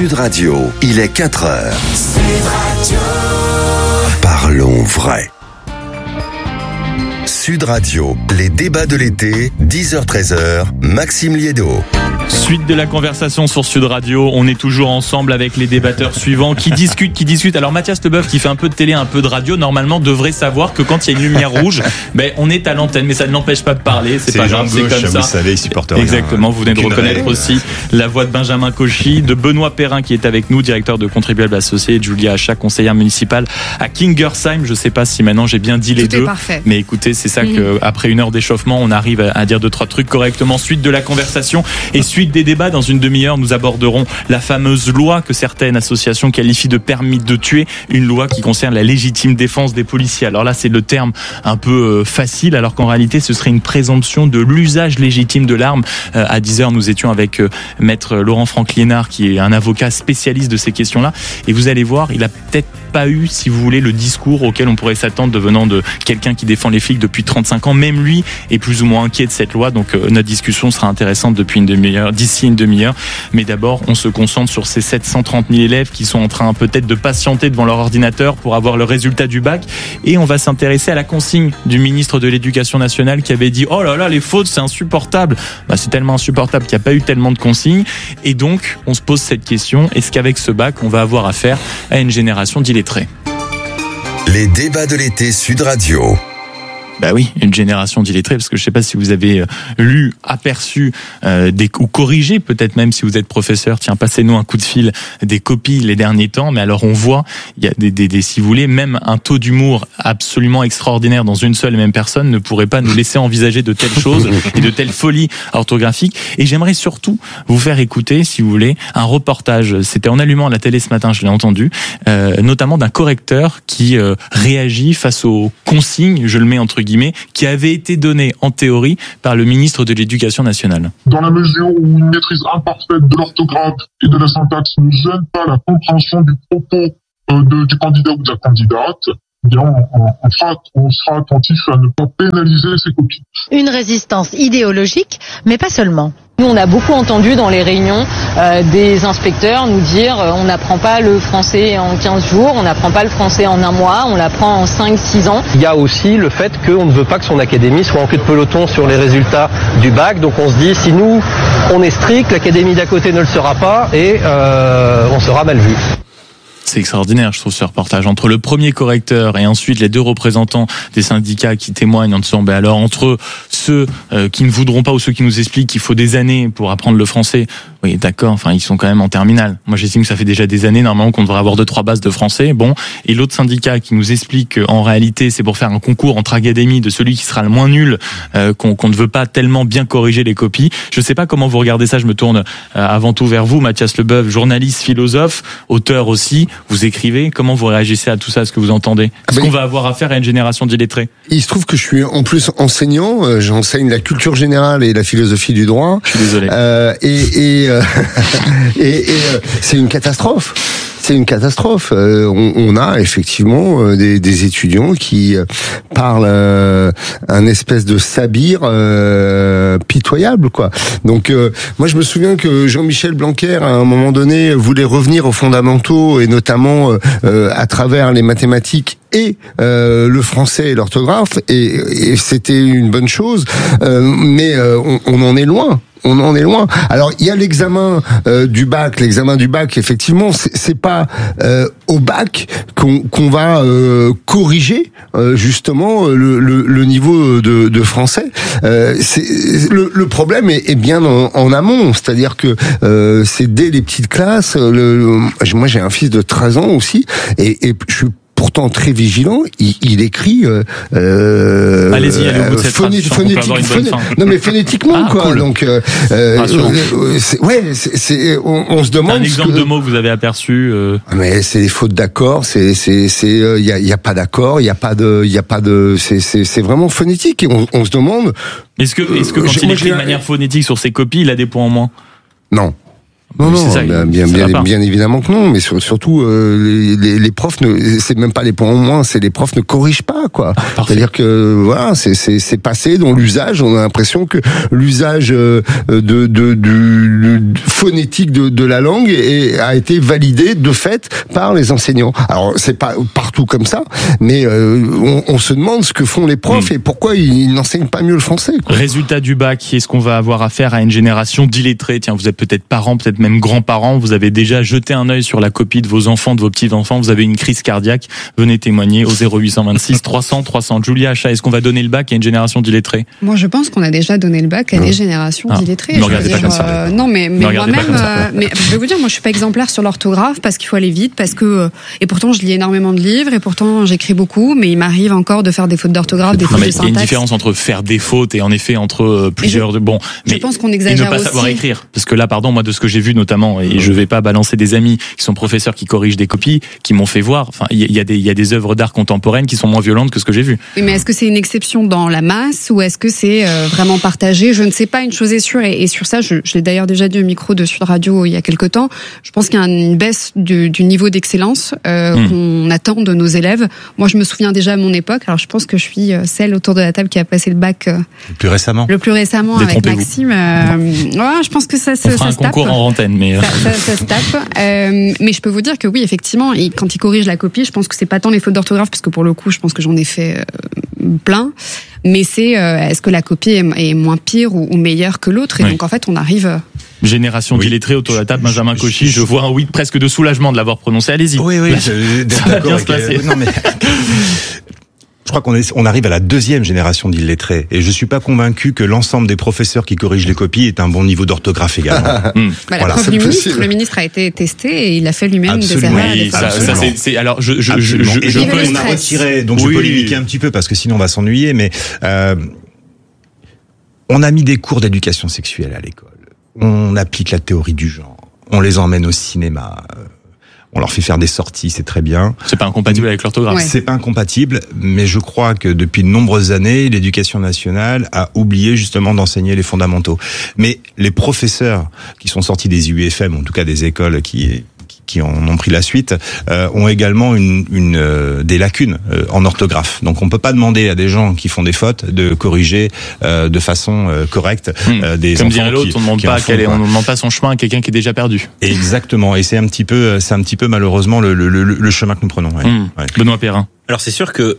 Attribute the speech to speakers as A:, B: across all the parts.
A: Sud Radio, il est 4h. Sud Radio. Parlons vrai. Sud Radio, les débats de l'été, 10h-13h, Maxime Liédo.
B: Suite de la conversation sur Sud Radio, on est toujours ensemble avec les débatteurs suivants qui discutent. Alors Mathias Leboeuf, qui fait un peu de télé, un peu de radio, normalement devrait savoir que quand il y a une lumière rouge, on est à l'antenne, mais ça ne l'empêche pas de parler. C'est pas grave, c'est comme ça.
C: Vous savez, ils supportent rien.
B: Exactement, vous venez de reconnaître aussi la voix de Benjamin Cauchy, de Benoît Perrin qui est avec nous, directeur de Contribuables Associés, et de Julia Achat, conseillère municipale à Kingersheim. Je sais pas si maintenant j'ai bien dit les deux, mais écoutez, c'est ça qu'après une heure d'échauffement, on arrive à dire 2-3 trucs correctement. Suite de la conversation et suite des débats. Dans une demi-heure, nous aborderons la fameuse loi que certaines associations qualifient de permis de tuer, une loi qui concerne la légitime défense des policiers. Alors là, c'est le terme un peu facile, alors qu'en réalité, ce serait une présomption de l'usage légitime de l'arme. À 10h, nous étions avec maître Laurent Franck-Liénard, qui est un avocat spécialiste de ces questions-là. Et vous allez voir, il a peut-être pas eu, si vous voulez, le discours auquel on pourrait s'attendre venant de quelqu'un qui défend les flics depuis 35 ans. Même lui est plus ou moins inquiet de cette loi. Donc notre discussion sera intéressante d'ici une demi-heure. Mais d'abord, on se concentre sur ces 730 000 élèves qui sont en train peut-être de patienter devant leur ordinateur pour avoir le résultat du bac. Et on va s'intéresser à la consigne du ministre de l'Éducation nationale qui avait dit « Oh là là, les fautes, c'est insupportable ». C'est tellement insupportable qu'il n'y a pas eu tellement de consignes. Et donc, on se pose cette question, est-ce qu'avec ce bac, on va avoir affaire à une génération d'illettrés ?
A: Les débats de l'été Sud Radio.
B: Oui, une génération d'illettrés, parce que je sais pas si vous avez lu, aperçu ou corrigé, peut-être même si vous êtes professeur, tiens, passez-nous un coup de fil, des copies les derniers temps. Mais alors on voit, il y a si vous voulez, même un taux d'humour absolument extraordinaire dans une seule et même personne ne pourrait pas nous laisser envisager de telles choses et de telles folies orthographiques. Et j'aimerais surtout vous faire écouter, si vous voulez, un reportage. C'était en allumant la télé ce matin, je l'ai entendu, notamment d'un correcteur qui réagit face aux consignes, je le mets entre guillemets, qui avait été donné en théorie par le ministre de l'Éducation nationale.
D: Dans la mesure où une maîtrise imparfaite de l'orthographe et de la syntaxe ne gêne pas la compréhension du propos du candidat ou de la candidate, on sera attentif à ne pas pénaliser ces copies.
E: Une résistance idéologique, mais pas seulement.
F: Nous, on a beaucoup entendu dans les réunions des inspecteurs nous dire on n'apprend pas le français en 15 jours, on n'apprend pas le français en un mois, on l'apprend en 5-6 ans.
G: Il y a aussi le fait qu'on ne veut pas que son académie soit en queue de peloton sur les résultats du bac. Donc on se dit, si nous, on est strict, l'académie d'à côté ne le sera pas et on sera mal vu.
B: C'est extraordinaire, je trouve, ce reportage. Entre le premier correcteur et ensuite les deux représentants des syndicats qui témoignent en disant, alors entre ceux qui ne voudront pas ou ceux qui nous expliquent qu'il faut des années pour apprendre le français, oui, d'accord, ils sont quand même en terminale. Moi, j'estime que ça fait déjà des années, normalement, qu'on devrait avoir 2-3 bases de français. Bon. Et l'autre syndicat qui nous explique qu'en réalité, c'est pour faire un concours entre académies de celui qui sera le moins nul, qu'on ne veut pas tellement bien corriger les copies. Je sais pas comment vous regardez ça. Je me tourne avant tout vers vous, Mathias Leboeuf, journaliste, philosophe, auteur aussi. Vous écrivez. Comment vous réagissez à tout ça? Est-ce que vous entendez? Est-ce qu'on va avoir affaire à une génération d'illettrés?
H: Il se trouve que je suis en plus enseignant. J'enseigne la culture générale et la philosophie du droit.
B: Je suis désolé.
H: C'est une catastrophe. C'est une catastrophe. On a effectivement des étudiants qui parlent un espèce de sabir pitoyable, quoi. Donc moi je me souviens que Jean-Michel Blanquer à un moment donné voulait revenir aux fondamentaux et notamment à travers les mathématiques et le français et l'orthographe et c'était une bonne chose, mais on en est loin. On en est loin. Alors il y a l'examen du bac. L'examen du bac, effectivement, c'est pas au bac qu'on va corriger justement le niveau de français. Le problème est bien en amont, c'est-à-dire que c'est dès les petites classes. Moi, j'ai un fils de 13 ans aussi, et je suis pourtant très vigilant, il écrit
B: allez-y, allez au bout de cette phrase,
H: non mais phonétiquement quoi.
B: Cool.
H: Donc on se demande
B: un exemple de mot que vous avez aperçu
H: mais c'est des fautes d'accord, il y a pas d'accord, il y a pas de c'est vraiment phonétique et on se demande
B: est-ce que quand il écrit de manière phonétique sur ses copies, il a des points en moins?
H: Non. Non,
B: c'est ça,
H: bien évidemment que non, mais surtout les profs c'est même pas pour moi, c'est les profs ne corrigent pas, quoi. C'est-à-dire que voilà, c'est passé dans l'usage. On a l'impression que l'usage du phonétique de la langue a été validé de fait par les enseignants. Alors c'est pas partout comme ça, mais on se demande ce que font les profs et pourquoi ils n'enseignent pas mieux le français, quoi.
B: Résultat du bac, est-ce qu'on va avoir affaire à une génération d'illettrés? Tiens, vous êtes peut-être parents, peut-être même grands-parents, vous avez déjà jeté un œil sur la copie de vos enfants, de vos petits-enfants, vous avez une crise cardiaque, venez témoigner au 0826 300 300. Julia Achat, est-ce qu'on va donner le bac à une génération d'illettrés?
C: Moi, je pense qu'on a déjà donné le bac à des générations d'illettrés.
B: Ne regardez pas comme ça.
C: Non, mais moi-même, mais je vais vous dire, moi, je suis pas exemplaire sur l'orthographe parce qu'il faut aller vite, et pourtant, je lis énormément de livres, et pourtant, j'écris beaucoup, mais il m'arrive encore de faire des fautes d'orthographe, des fautes de syntaxe.
B: Il y a une différence entre faire des fautes et en effet entre plusieurs
C: je pense qu'on exagère
B: aussi. Et ne pas savoir écrire. Parce que là, pardon, moi, de ce que j'ai vu notamment, et je vais pas balancer des amis qui sont professeurs qui corrigent des copies, qui m'ont fait voir, enfin, il y a des œuvres d'art contemporaines qui sont moins violentes que ce que j'ai vu.
C: Oui, mais est-ce que c'est une exception dans la masse ou est-ce que c'est vraiment partagé? Je ne sais pas, une chose est sûre, et sur ça, je l'ai d'ailleurs déjà dit au micro de Sud Radio il y a quelque temps, je pense qu'il y a une baisse du niveau d'excellence qu'on attend de nos élèves. Moi, je me souviens déjà à mon époque, alors je pense que je suis celle autour de la table qui a passé le bac
I: le plus récemment
C: avec Maxime. Ouais, je pense que ça se tape.
B: On fera un concours en antenne, mais
C: ça se tape. Mais je peux vous dire que oui, effectivement, quand il corrige la copie, je pense que c'est pas tant les fautes d'orthographe, parce que pour le coup, je pense que j'en ai fait plein. Mais c'est est-ce que la copie est moins pire ou meilleure que l'autre? Et donc en fait, on arrive.
B: Génération d'illettrés autour de la table, Benjamin Cauchy, je vois un oui presque de soulagement de l'avoir prononcé. Allez-y.
I: Oui, ça va bien se passer. Non, mais je crois qu'on arrive à la deuxième génération d'illettrés, et je suis pas convaincu que l'ensemble des professeurs qui corrigent les copies ait un bon niveau d'orthographe également.
C: La preuve du ministre, le ministre a été testé et il a fait lui-même des erreurs.
B: Oui, alors je
I: on a retiré, donc je peux polémiquer un petit peu parce que sinon on va s'ennuyer, mais on a mis des cours d'éducation sexuelle à l'école. On applique la théorie du genre. On les emmène au cinéma. On leur fait faire des sorties, c'est très bien.
B: C'est pas incompatible avec l'orthographe.
I: Ouais. C'est pas incompatible, mais je crois que depuis de nombreuses années, l'éducation nationale a oublié justement d'enseigner les fondamentaux. Mais les professeurs qui sont sortis des UFM, en tout cas des écoles qui en ont pris la suite, ont également des lacunes en orthographe. Donc on peut pas demander à des gens qui font des fautes de corriger de façon correcte des
B: comme
I: enfants.
B: Dirait l'autre, on ne demande pas son chemin à quelqu'un qui est déjà perdu.
I: Exactement, et c'est un petit peu malheureusement le chemin que nous prenons. Ouais.
B: Benoît Perrin.
J: Alors c'est sûr que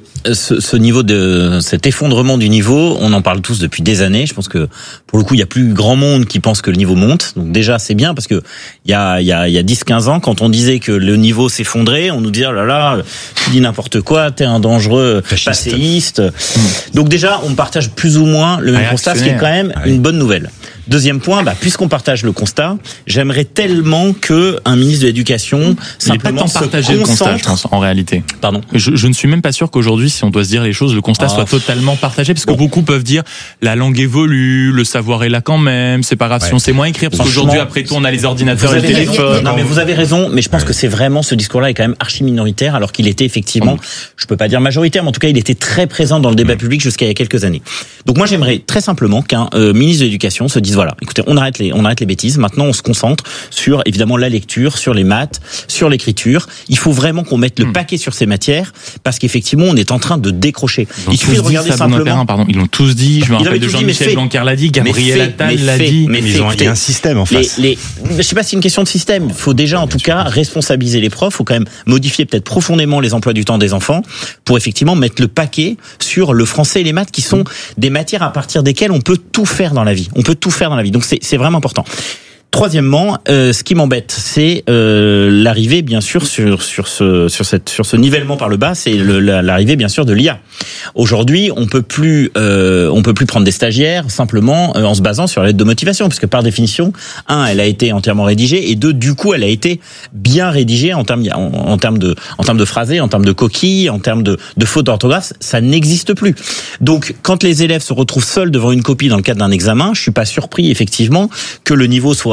J: cet effondrement du niveau, on en parle tous depuis des années. Je pense que pour le coup, il y a plus grand monde qui pense que le niveau monte. Donc déjà, c'est bien parce que il y a 10-15 ans, quand on disait que le niveau s'effondrait, on nous disait oh là là, tu dis n'importe quoi, t'es un dangereux passéiste. Donc déjà, on partage plus ou moins le même constat, ce qui est quand même une bonne nouvelle. Deuxième point, puisqu'on partage le constat, j'aimerais tellement que un ministre de l'Éducation simplement se
B: partager le constat, je pense, en réalité.
J: Pardon.
B: Je ne suis même pas sûr qu'aujourd'hui, si on doit se dire les choses, le constat soit totalement partagé, parce que beaucoup peuvent dire la langue évolue, le savoir est là quand même, c'est pas grave si on sait moins écrire, parce qu'aujourd'hui, après tout, on a les ordinateurs et le téléphone.
J: Non, mais vous avez raison, mais je pense que c'est vraiment, ce discours-là est quand même archi minoritaire, alors qu'il était effectivement, je peux pas dire majoritaire, mais en tout cas, il était très présent dans le débat public jusqu'à il y a quelques années. Donc moi, j'aimerais très simplement qu'un ministre de l'Éducation se dise voilà, écoutez, on arrête les bêtises. Maintenant, on se concentre sur évidemment la lecture, sur les maths, sur l'écriture. Il faut vraiment qu'on mette le paquet sur ces matières parce qu'effectivement, on est en train de décrocher.
B: Il suffit de regarder simplement. Ils l'ont tous dit. Je me rappelle de Jean-Michel Blanquer l'a dit, Gabriel Attal l'a dit.
I: Mais il y a un système en face.
J: Je sais pas si c'est une question de système. Il faut déjà, en tout cas, responsabiliser les profs. Il faut quand même modifier peut-être profondément les emplois du temps des enfants pour effectivement mettre le paquet sur le français et les maths qui sont des matières à partir desquelles on peut tout faire dans la vie. Donc c'est vraiment important. Troisièmement, ce qui m'embête, c'est l'arrivée, bien sûr, sur ce nivellement par le bas, c'est l'arrivée, bien sûr, de l'IA. Aujourd'hui, on peut plus prendre des stagiaires simplement en se basant sur la lettre de motivation, puisque par définition, elle a été entièrement rédigée, et deux, du coup, elle a été bien rédigée en termes de phrasé, en termes de coquilles, en termes de fautes d'orthographe. Ça n'existe plus. Donc, quand les élèves se retrouvent seuls devant une copie dans le cadre d'un examen, je suis pas surpris effectivement que le niveau soit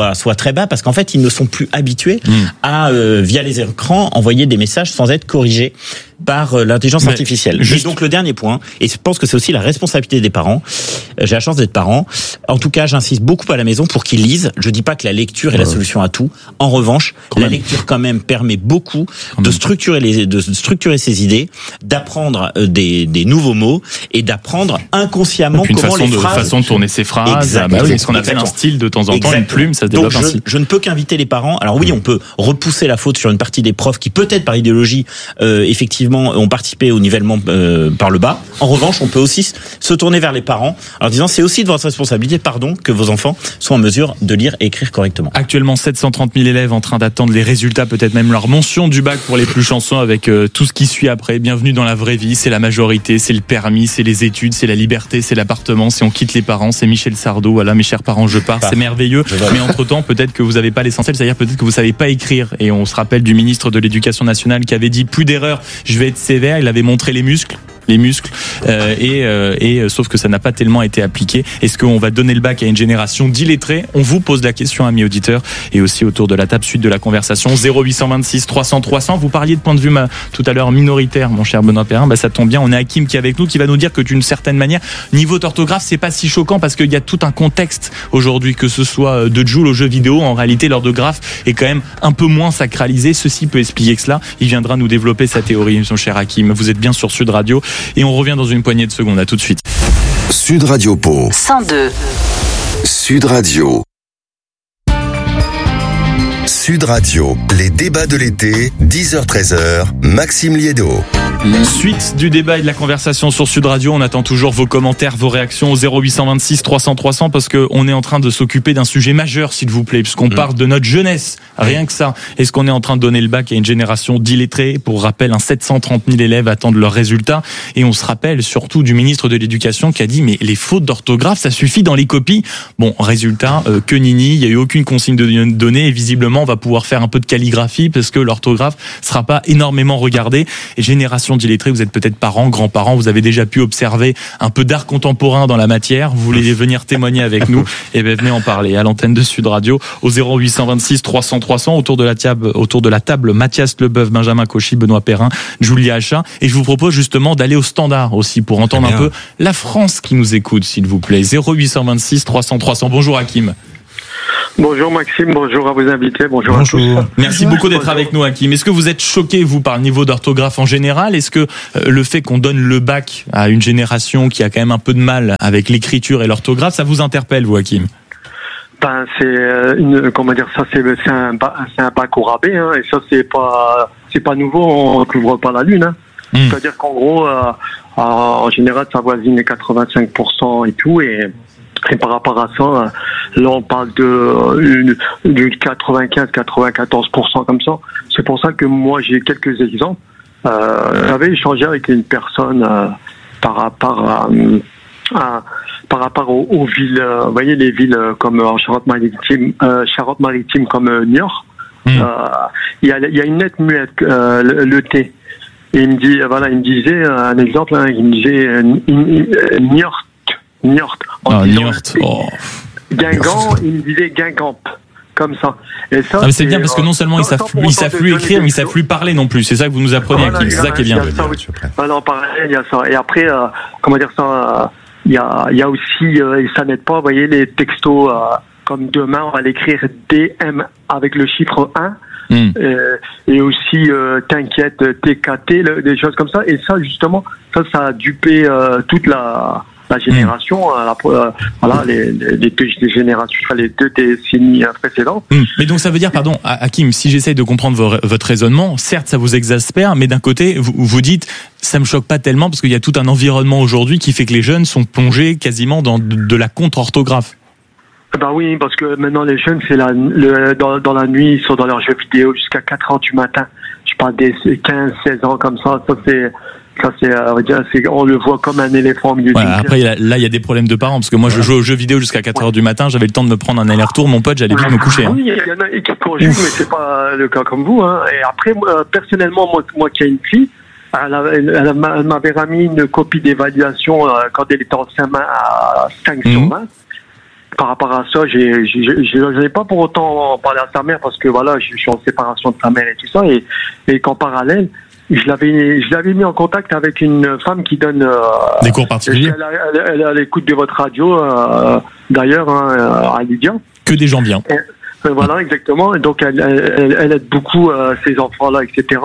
J: soit très bas parce qu'en fait ils ne sont plus habitués à via les écrans envoyer des messages sans être corrigés par l'intelligence artificielle. Et donc le dernier point, et je pense que c'est aussi la responsabilité des parents. J'ai la chance d'être parent. En tout cas, j'insiste beaucoup à la maison pour qu'ils lisent. Je dis pas que la lecture est la solution à tout. En revanche, la lecture quand même permet beaucoup de structurer ses idées, d'apprendre des nouveaux mots et d'apprendre inconsciemment comment les phrases.
B: Une façon de tourner ses phrases. Ce qu'on appelle un style de temps en temps, une plume, ça se développe ainsi.
J: Je ne peux qu'inviter les parents. Alors oui, on peut repousser la faute sur une partie des profs qui peut-être par idéologie, effectivement, ont participé au nivellement par le bas. En revanche, on peut aussi se tourner vers les parents en disant c'est aussi de votre responsabilité, que vos enfants soient en mesure de lire et écrire correctement.
B: Actuellement, 730 000 élèves en train d'attendre les résultats, peut-être même leur mention du bac pour les plus chanceux avec tout ce qui suit après. Bienvenue dans la vraie vie, c'est la majorité, c'est le permis, c'est les études, c'est la liberté, c'est l'appartement, si on quitte les parents, c'est Michel Sardou. Voilà, mes chers parents, je pars, c'est merveilleux. Mais entre-temps, peut-être que vous n'avez pas l'essentiel, c'est-à-dire peut-être que vous savez pas écrire. Et on se rappelle du ministre de l'Éducation nationale qui avait dit plus d'erreurs, je vais être sévère. Il avait montré les muscles, sauf que ça n'a pas tellement été appliqué. Est-ce qu'on va donner le bac à une génération d'illettrés? On vous pose la question, amis auditeurs, et aussi autour de la table, suite de la conversation. 0826 300 300. Vous parliez de point de vue tout à l'heure minoritaire, mon cher Benoît Perrin. Ça tombe bien, on a Hakim qui est avec nous, qui va nous dire que d'une certaine manière, niveau d'orthographe, c'est pas si choquant parce qu'il y a tout un contexte aujourd'hui, que ce soit de Joule aux jeux vidéo. En réalité, l'orthographe est quand même un peu moins sacralisé. Ceci peut expliquer cela. Il viendra nous développer sa théorie, mon cher Hakim. Vous êtes bien sur Sud Radio. Et on revient dans une poignée de secondes. À tout de suite.
A: Sud Radio Pau
K: 102.
A: Sud Radio. Sud Radio, les débats de l'été, 10h-13h, Maxime Liédo.
B: Suite du débat et de la conversation sur Sud Radio, on attend toujours vos commentaires, vos réactions au 0826 300 300 parce qu'on est en train de s'occuper d'un sujet majeur, s'il vous plaît, puisqu'on parle de notre jeunesse, rien que ça. Est-ce qu'on est en train de donner le bac à une génération d'illettrés? Pour rappel, 730 000 élèves attendent leurs résultats, et on se rappelle surtout du ministre de l'Éducation qui a dit mais les fautes d'orthographe, ça suffit dans les copies. Bon, résultat, que nini, il n'y a eu aucune consigne de données, et visiblement on va pouvoir faire un peu de calligraphie parce que l'orthographe sera pas énormément regardée. Et génération d'illettrés, vous êtes peut-être parents, grands-parents, vous avez déjà pu observer un peu d'art contemporain dans la matière, vous voulez venir témoigner avec nous, et venez en parler à l'antenne de Sud Radio au 0826 300 300 autour de la table Mathias Leboeuf, Benjamin Cauchy, Benoît Perrin, Julia Achat, et je vous propose justement d'aller au standard aussi pour entendre un peu la France qui nous écoute, s'il vous plaît. 0826 300 300. Bonjour Hakim.
L: Bonjour Maxime, bonjour à vos invités, bonjour à tous.
B: Merci beaucoup d'être avec nous Hakim. Est-ce que vous êtes choqué, vous, par le niveau d'orthographe en général? Est-ce que le fait qu'on donne le bac à une génération qui a quand même un peu de mal avec l'écriture et l'orthographe, ça vous interpelle, vous Hakim?
L: C'est un bac au rabais, hein, et ça c'est pas nouveau, on ne couvre pas la lune, hein. C'est-à-dire qu'en gros, en général, ça voisine les 85% et tout, et par rapport à ça, là on parle de 95-94% comme ça. C'est pour ça que moi j'ai quelques exemples. J'avais échangé avec une personne par rapport aux villes, vous voyez les villes comme en Charente-Maritime comme Niort. Il y a une lettre muette, le T. Et il me disait un exemple, hein, il me disait Niort. Guingamp, il me disait Guingamp, comme ça. Et ça,
B: c'est bien parce que non seulement ils savent plus écrire, mais ils savent plus parler non plus. C'est ça que vous nous apprenez, Hakim. C'est ça qui est bien.
L: Alors, pareil, il y a ça. Et après, il y a aussi, et ça n'aide pas, vous voyez, les textos, comme demain, on va l'écrire DM avec le chiffre 1. Et aussi t'inquiète, TKT, des choses comme ça. Et ça, justement, ça a dupé toute la génération, les générations, les 2 décennies précédentes.
B: Mais donc ça veut dire, pardon, Hakim, si j'essaye de comprendre votre raisonnement, certes ça vous exaspère, mais d'un côté vous dites ça me choque pas tellement parce qu'il y a tout un environnement aujourd'hui qui fait que les jeunes sont plongés quasiment dans de la contre-orthographe.
L: Ben oui, parce que maintenant les jeunes, c'est dans la nuit, ils sont dans leurs jeux vidéo jusqu'à 4h du matin. Je parle des 15-16 ans comme ça. On le voit comme un éléphant au milieu d'une
B: Après, là, il y a des problèmes de parents, parce que moi, je joue aux jeux vidéo jusqu'à 4h du matin, j'avais le temps de me prendre un aller-rtour, mon pote, j'allais vite me coucher.
L: Oui, il y en a qui conjuguent, mais c'est pas le cas comme vous, hein. Et après, personnellement, moi qui ai une fille, elle m'avait remis une copie d'évaluation quand elle était en 5 sur 20. par rapport à ça, je n'ai pas pour autant parlé à sa mère parce que voilà, je suis en séparation de sa mère et tout ça, et qu'en parallèle, je l'avais mis en contact avec une femme qui donne
B: des cours particuliers.
L: Elle est à l'écoute de votre radio, d'ailleurs, à Lydia.
B: Que des gens bien.
L: Voilà, exactement. Et donc, elle aide beaucoup ces enfants-là, etc.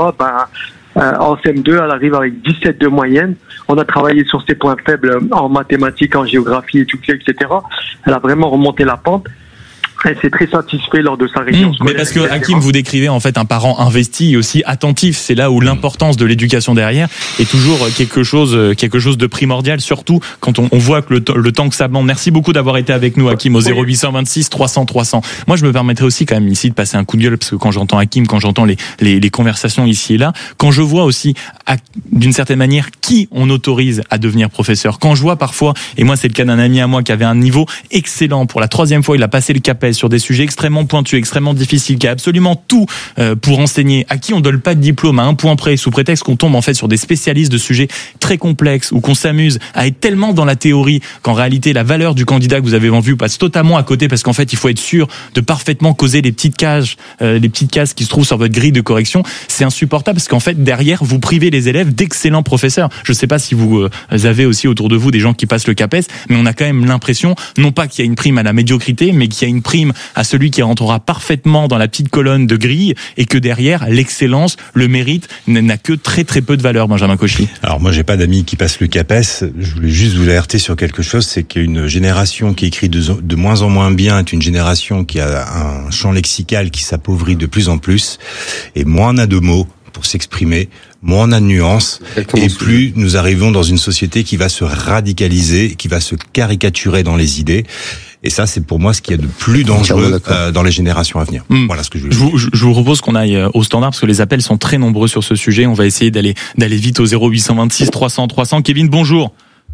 L: En CM2, elle arrive avec 17 de moyenne. On a travaillé sur ses points faibles en mathématiques, en géographie, et tout, etc. Elle a vraiment remonté la pente. Elle s'est très satisfaite lors de sa réunion scolaire.
B: Mais parce que Hakim, vous décrivez en fait un parent investi et aussi attentif. C'est là où l'importance de l'éducation derrière est toujours quelque chose de primordial, surtout quand on voit que le temps que ça demande. Merci beaucoup d'avoir été avec nous, Hakim, au 0826 300 300. Moi, je me permettrais aussi quand même ici de passer un coup de gueule parce que quand j'entends Hakim, quand j'entends les conversations ici et là, quand je vois aussi d'une certaine manière qui on autorise à devenir professeur, quand je vois parfois, et moi c'est le cas d'un ami à moi qui avait un niveau excellent, pour la 3e fois il a passé le CAPES sur des sujets extrêmement pointus, extrêmement difficiles, qui a absolument tout pour enseigner, à qui on donne pas de diplôme à un point près, sous prétexte qu'on tombe en fait sur des spécialistes de sujets très complexes, ou qu'on s'amuse à être tellement dans la théorie qu'en réalité la valeur du candidat que vous avez en vue passe totalement à côté, parce qu'en fait il faut être sûr de parfaitement causer les petites cases qui se trouvent sur votre grille de correction. C'est insupportable parce qu'en fait derrière vous privez les élèves d'excellents professeurs. Je sais pas si vous avez aussi autour de vous des gens qui passent le CAPES, mais on a quand même l'impression, non pas qu'il y a une prime à la médiocrité, mais qu'il y a une prime à celui qui rentrera parfaitement dans la petite colonne de grille, et que derrière l'excellence, le mérite n'a que très très peu de valeur. Benjamin Cauchy.
I: Alors moi j'ai pas d'amis qui passent le CAPES, je voulais juste vous alerter sur quelque chose, c'est qu'une génération qui écrit de moins en moins bien est une génération qui a un champ lexical qui s'appauvrit de plus en plus, et moins on a de mots pour s'exprimer, moins on a de nuances, et plus nous arrivons dans une société qui va se radicaliser, qui va se caricaturer dans les idées. Et ça, c'est pour moi ce qu'il y a de plus dangereux dans les générations à venir. Voilà ce que je veux dire.
B: Je vous propose qu'on aille au standard parce que les appels sont très nombreux sur ce sujet. On va essayer d'aller vite au 0826 300 300. Kevin, bonjour.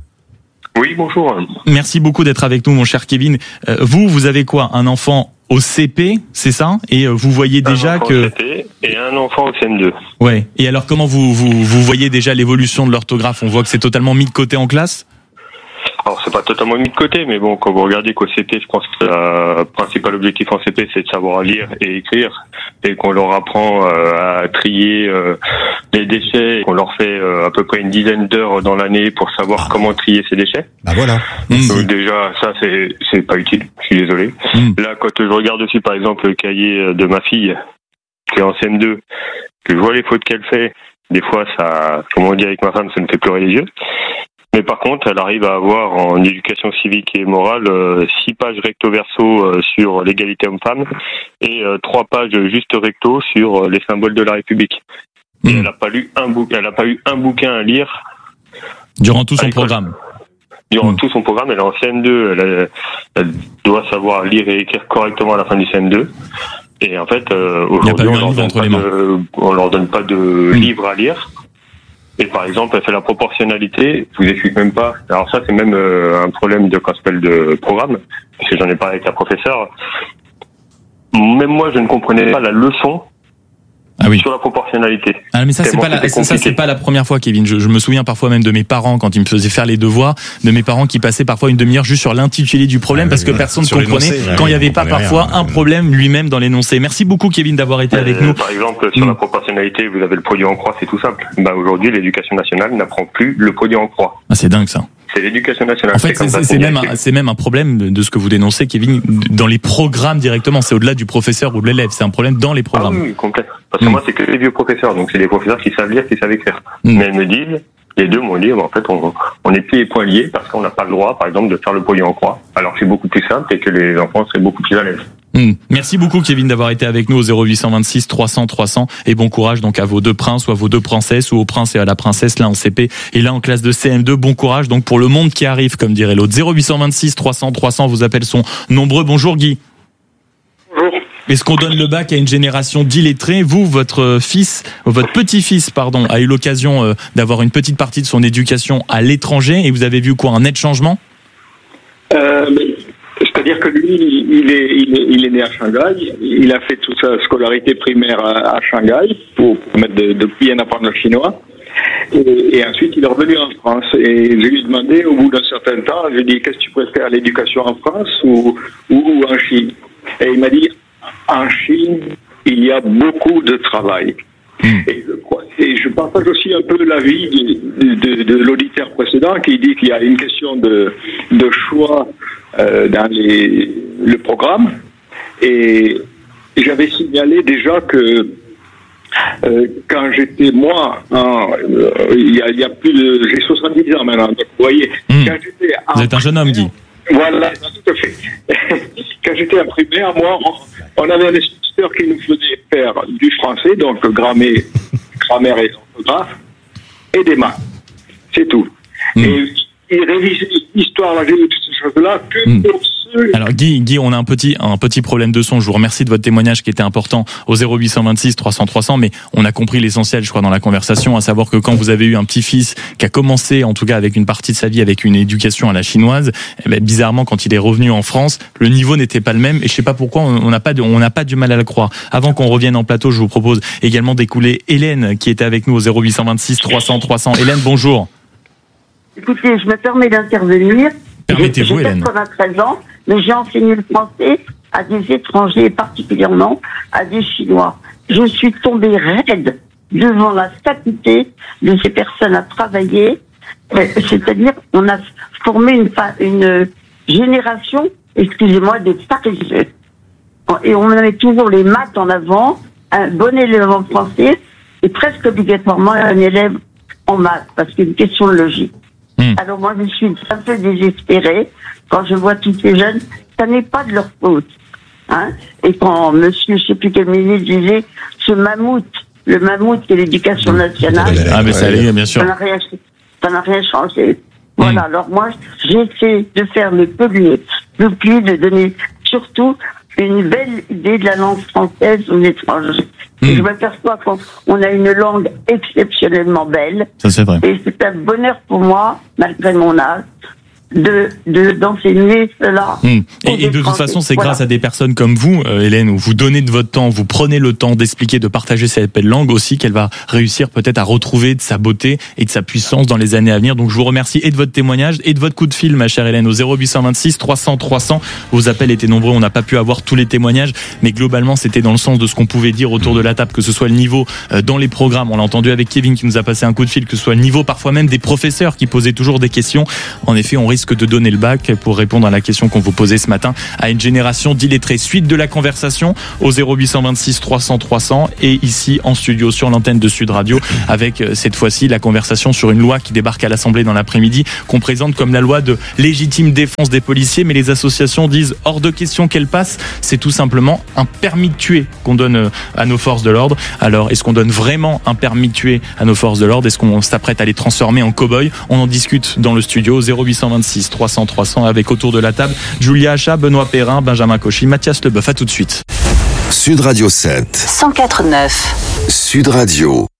K: Oui, bonjour.
B: Merci beaucoup d'être avec nous, mon cher Kevin. Vous avez quoi? Un enfant au CP, c'est ça? Et vous voyez déjà que...
K: Un enfant au CP et un enfant au CM2.
B: Ouais. Et alors, comment vous voyez déjà l'évolution de l'orthographe? On voit que c'est totalement mis de côté en classe?
K: Alors, c'est pas totalement mis de côté, mais bon, quand vous regardez qu'au CP, je pense que le principal objectif en CP, c'est de savoir lire et écrire, et qu'on leur apprend à trier les déchets, et qu'on leur fait à peu près une dizaine d'heures dans l'année pour savoir comment trier ces déchets.
I: Bah voilà.
K: Donc déjà, ça, c'est pas utile, je suis désolé. Là, quand je regarde aussi, par exemple, le cahier de ma fille, qui est en CM2, que je vois les fautes qu'elle fait, des fois, ça, comme on dit avec ma femme, ça me fait pleurer les yeux. Mais par contre, elle arrive à avoir en éducation civique et morale 6 pages recto verso sur l'égalité homme-femme et 3 pages juste recto sur les symboles de la République. Et elle n'a pas eu un bouquin à lire
B: durant tout son programme.
K: Durant tout son programme, elle est en CM2, elle doit savoir lire et écrire correctement à la fin du CM2. Et en fait, aujourd'hui, on leur donne pas de livre à lire. Et par exemple, elle fait la proportionnalité, je vous explique même pas. Alors ça, c'est même un problème de quand s'appelle de programme, parce que j'en ai parlé avec la professeure. Même moi, je ne comprenais pas la leçon sur la proportionnalité.
B: Ah, mais ça, c'est pas la première fois, Kevin. Je me souviens parfois même de mes parents, quand ils me faisaient faire les devoirs, de mes parents qui passaient parfois une demi-heure juste sur l'intitulé du problème, parce que personne ne comprenait quand il n'y avait pas parfois un problème lui-même dans l'énoncé. Merci beaucoup, Kevin, d'avoir été avec nous.
K: Par exemple, sur la proportionnalité, vous avez le produit en croix, c'est tout simple. Aujourd'hui, l'éducation nationale n'apprend plus le produit en croix.
B: Ah, c'est dingue, ça.
K: C'est l'éducation nationale.
B: En fait, c'est même un problème de ce que vous dénoncez, Kevin, dans les programmes directement. C'est au-delà du professeur ou de l'élève. C'est un problème dans les programmes.
K: Ah oui, complètement. Parce que moi, c'est que les vieux professeurs. Donc, c'est des professeurs qui savent lire, qui savent écrire. Mais elles me disent, les deux m'ont dit, en fait, on est pieds et poings liés parce qu'on n'a pas le droit, par exemple, de faire le produit en croix. Alors que c'est beaucoup plus simple et que les enfants seraient beaucoup plus à l'aise.
B: Merci beaucoup, Kevin, d'avoir été avec nous au 0826 300 300, et bon courage donc à vos deux princes ou à vos deux princesses, ou au prince et à la princesse, là en CP et là en classe de CM2. Bon courage donc pour le monde qui arrive, comme dirait l'autre. 0826 300 300, vos appels sont nombreux. Bonjour Guy.
M: Bonjour.
B: Est-ce qu'on donne le bac à une génération d'illettrés? Vous, votre petit-fils, a eu l'occasion d'avoir une petite partie de son éducation à l'étranger, et vous avez vu quoi, un net changement?
M: C'est-à-dire que lui, il est né à Shanghai. Il a fait toute sa scolarité primaire à Shanghai pour permettre de bien apprendre le chinois. Et ensuite, il est revenu en France. Et je lui ai demandé, au bout d'un certain temps, je lui ai dit, qu'est-ce que tu préfères, l'éducation en France ou en Chine? Et il m'a dit, en Chine, il y a beaucoup de travail. Et je partage aussi un peu l'avis de l'auditeur précédent qui dit qu'il y a une question de choix dans le programme. Et j'avais signalé déjà que quand j'étais moi, il y a plus de, j'ai 70 ans maintenant, donc vous voyez, quand j'étais
B: vous êtes un jeune homme, Guy.
M: Voilà, tout à fait. Quand j'étais en primaire, moi, on avait un instituteur qui nous faisait faire du français, donc grammaire et orthographe, et des maths. C'est tout. Et il révisait l'histoire, la géographie, toutes ces choses-là, que pour ceux...
B: Alors Guy, on a un petit problème de son. Je vous remercie de votre témoignage qui était important au 0826 300 300, mais on a compris l'essentiel, je crois, dans la conversation, à savoir que quand vous avez eu un petit-fils qui a commencé, en tout cas avec une partie de sa vie, avec une éducation à la chinoise, eh ben, bizarrement, quand il est revenu en France, le niveau n'était pas le même, et je sais pas pourquoi, on n'a pas du mal à le croire. Avant qu'on revienne en plateau, je vous propose également d'écouter Hélène, qui était avec nous au 0826 300 300. Hélène, bonjour.
N: Écoutez, je me permets d'intervenir.
B: Permettez-vous, Hélène.
N: J'ai 93 ans, mais j'ai enseigné le français à des étrangers, particulièrement à des Chinois. Je suis tombée raide devant la faculté de ces personnes à travailler. C'est-à-dire, on a formé une génération, excusez-moi, de paresseux. Et on met toujours les maths en avant, un bon élève en français, et presque obligatoirement un élève en maths, parce qu'il y a une question de logique. Alors moi, je suis un peu désespérée quand je vois tous ces jeunes. Ça n'est pas de leur faute. Hein. Et quand monsieur, je sais plus quel ministre disait, le mammouth qui est l'éducation nationale.
B: Ah, mais ça allait, bien sûr.
N: Ça n'a rien changé. Voilà. Alors moi, j'essaie de faire le plus, de donner surtout une belle idée de la langue française aux étrangers. Et je m'aperçois qu'on a une langue exceptionnellement belle.
B: Ça, c'est vrai.
N: Et c'est un bonheur pour moi, malgré mon âge, d'enseigner cela.
B: Et de toute façon, c'est grâce à des personnes comme vous, Hélène, où vous donnez de votre temps, vous prenez le temps d'expliquer, de partager cette belle langue aussi, qu'elle va réussir peut-être à retrouver de sa beauté et de sa puissance dans les années à venir. Donc je vous remercie et de votre témoignage et de votre coup de fil, ma chère Hélène, au 0826 300 300. Vos appels étaient nombreux, on n'a pas pu avoir tous les témoignages, mais globalement c'était dans le sens de ce qu'on pouvait dire autour de la table, que ce soit le niveau dans les programmes, on l'a entendu avec Kevin qui nous a passé un coup de fil, que ce soit le niveau parfois même des professeurs qui posaient toujours des questions. En effet, on risque de donner le bac pour répondre à la question qu'on vous posait ce matin à une génération d'illettrés. Suite de la conversation au 0826 300 300 et ici en studio sur l'antenne de Sud Radio avec cette fois-ci la conversation sur une loi qui débarque à l'Assemblée dans l'après-midi qu'on présente comme la loi de légitime défense des policiers, mais les associations disent hors de question qu'elle passe. C'est tout simplement un permis de tuer qu'on donne à nos forces de l'ordre. Alors est-ce qu'on donne vraiment un permis de tuer à nos forces de l'ordre? Est-ce qu'on s'apprête à les transformer en cow-boys? On en discute dans le studio 0826 300 300 avec autour de la table Julia Achat, Benoît Perrin, Benjamin Cauchy, Mathias Leboeuf. À tout de suite.
A: Sud Radio 7
E: 104.9
A: Sud Radio.